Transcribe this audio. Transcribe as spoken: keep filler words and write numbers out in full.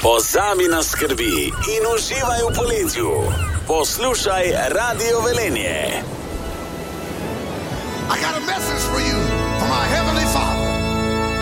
Pozabi na skrbi in uživaj v poletju. Poslušaj Radio Velenje. I got a message for you.